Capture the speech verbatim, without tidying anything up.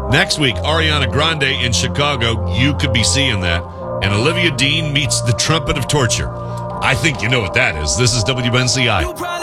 Next week, Ariana Grande in Chicago. You could be seeing that. And Olivia Dean meets the trumpet of torture. I think you know what that is. This is W N C I.